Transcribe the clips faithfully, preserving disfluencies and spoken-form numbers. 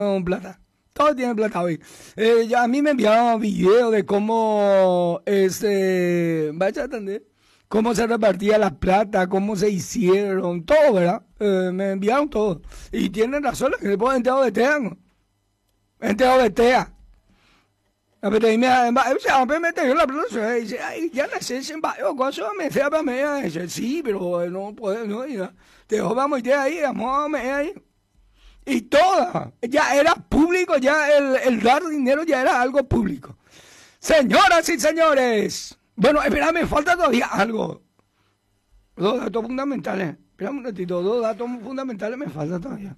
plata. Todos tienen plata hoy. Eh, ya a mí me enviaron videos de cómo este, vaya a entender, cómo se repartía la plata, cómo se hicieron, todo, ¿verdad? Eh, me enviaron todo. Y tienen razón, que después entero de tea, ¿no? Entero de tea. Pero ahí me me metió la plata, y dice, ay, ya no sé, se va, yo cosa me fea para mí, dice, sí, pero no puedo, no, ya. Te vamos a meter ahí, vamos a meter ahí. Y toda, ya era público, ya el, el dar dinero ya era algo público. Señoras y señores, bueno, espera, me falta todavía algo. Dos datos fundamentales, espera un ratito, dos datos fundamentales me faltan todavía.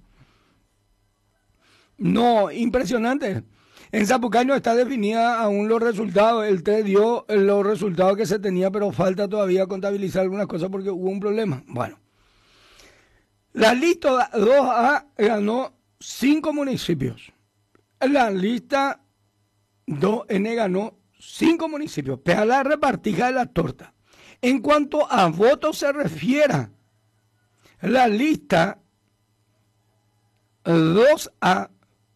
No, impresionante. En Zapucaño está definida aún los resultados, el T dio los resultados que se tenía, pero falta todavía contabilizar algunas cosas porque hubo un problema. Bueno. La lista dos A ganó cinco municipios. La lista dos N ganó cinco municipios. Pero la repartija de la torta. En cuanto a votos se refiere, la lista dos A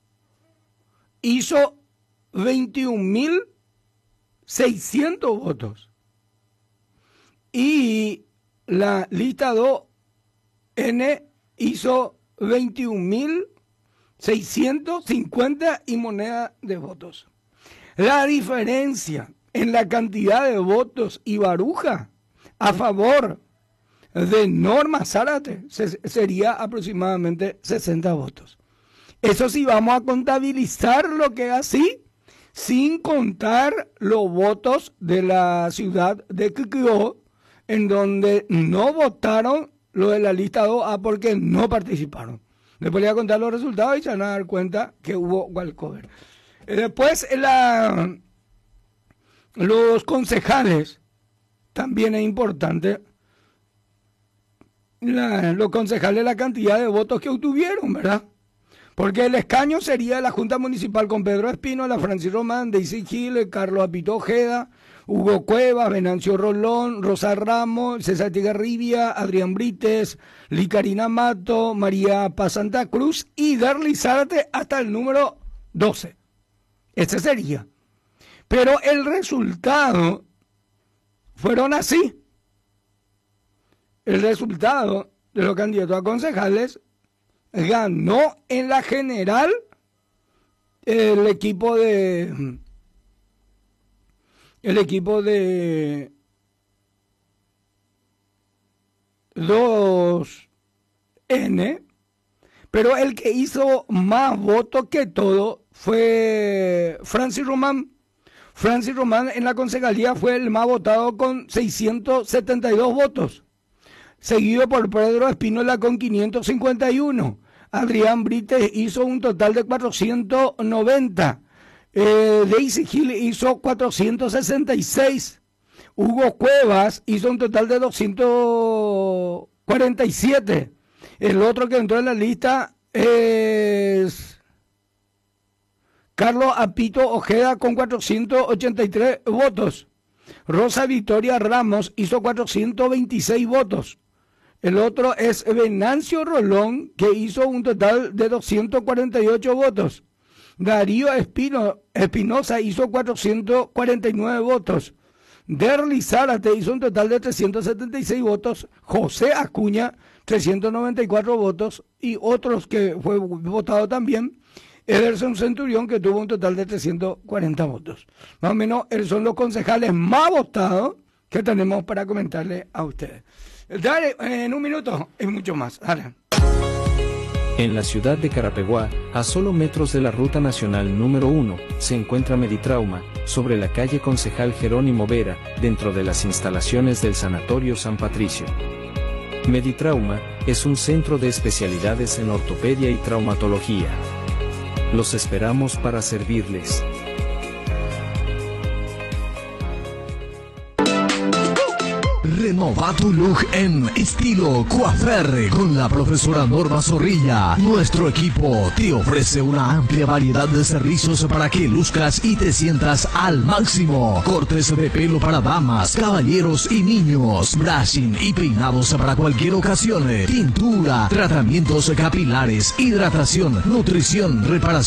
hizo veintiún mil seiscientos votos. Y la lista dos N hizo veintiún mil seiscientos cincuenta y moneda de votos. La diferencia en la cantidad de votos y Baruja a favor de Norma Zárate se, sería aproximadamente sesenta votos. Eso sí, vamos a contabilizar lo que es así, sin contar los votos de la ciudad de Quiquio, en donde no votaron lo de la lista dos A porque no participaron. Después les voy a contar los resultados y se van a dar cuenta que hubo walkover. Después la, los concejales, también es importante, la, los concejales la cantidad de votos que obtuvieron, ¿verdad? Porque el escaño sería de la Junta Municipal con Pedro Espínola, Francis Román, Daisy Gil, Carlos Apito Ojeda, Hugo Cuevas, Venancio Rolón, Rosa Ramos, César Tigarribia, Adrián Brites, Licarina Mato, María Paz Santa Cruz y Darly Zárate hasta el número doce. Ese sería. Pero el resultado fueron así. El resultado de los candidatos a concejales ganó en la general el equipo de... El equipo de dos N, pero el que hizo más votos que todo fue Francis Román. Francis Román en la concejalía fue el más votado con seiscientos setenta y dos votos, seguido por Pedro Espínola con quinientos cincuenta y uno. Adrián Brites hizo un total de cuatrocientos noventa. Eh, Daisy Gil hizo cuatrocientos sesenta y seis. Hugo Cuevas hizo un total de doscientos cuarenta y siete. El otro que entró en la lista es Carlos Apito Ojeda con cuatrocientos ochenta y tres votos. Rosa Victoria Ramos hizo cuatrocientos veintiséis votos. El otro es Venancio Rolón, que hizo un total de doscientos cuarenta y ocho votos. Darío Espino, Espinosa hizo cuatrocientos cuarenta y nueve votos. Derly Zárate hizo un total de trescientos setenta y seis votos. José Acuña, trescientos noventa y cuatro votos. Y otros que fue votado también, Ederson Centurión, que tuvo un total de trescientos cuarenta votos. Más o menos, esos son los concejales más votados que tenemos para comentarle a ustedes. Dale, en un minuto, y mucho más. Dale. En la ciudad de Carapeguá, a solo metros de la ruta nacional número uno, se encuentra Meditrauma, sobre la calle Concejal Jerónimo Vera, dentro de las instalaciones del Sanatorio San Patricio. Meditrauma es un centro de especialidades en ortopedia y traumatología. Los esperamos para servirles. Renova tu look en estilo coafer con la profesora Norma Zorrilla. Nuestro equipo te ofrece una amplia variedad de servicios para que luzcas y te sientas al máximo. Cortes de pelo para damas, caballeros y niños, brushing y peinados para cualquier ocasión, tintura, tratamientos capilares, hidratación, nutrición, reparación